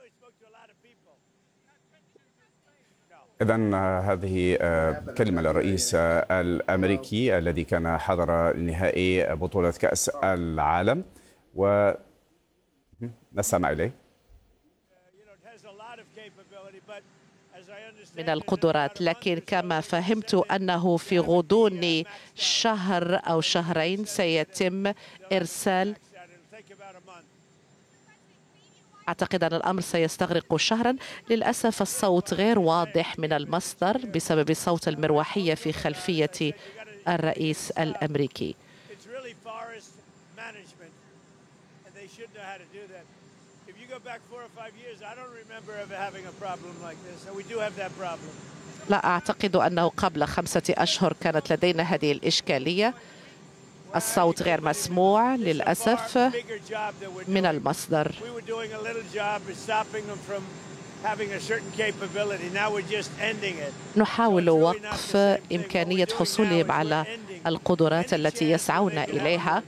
إذن هذه كلمة للرئيس الأمريكي الذي كان حضر نهائي بطولة كأس العالم، ونستمع إليه. من القدرات، لكن كما فهمت أنه في غضون شهر أو شهرين سيتم إرسال. أعتقد أن الأمر سيستغرق شهرا. للأسف الصوت غير واضح من المصدر بسبب صوت المروحية في خلفية الرئيس الأمريكي. لا أعتقد أنه قبل 5 أشهر كانت لدينا هذه الإشكالية. الصوت غير مسموع للأسف من المصدر. نحاول وقف إمكانية حصولهم على القدرات التي يسعون إليها.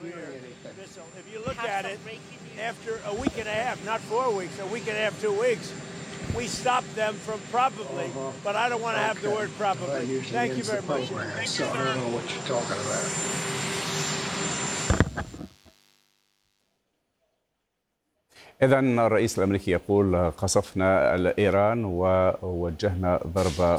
We stopped them from probably, but I don't want to have the word probably. Thank you very much. So I don't know what you're talking about. إذن الرئيس الأمريكي يقول قصفنا إيران ووجهنا ضربة